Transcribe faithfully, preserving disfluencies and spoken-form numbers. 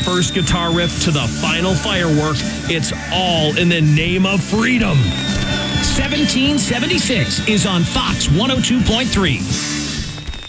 first guitar riff to the final firework, it's all in the name of freedom. seventeen seventy-six is on Fox one oh two point three.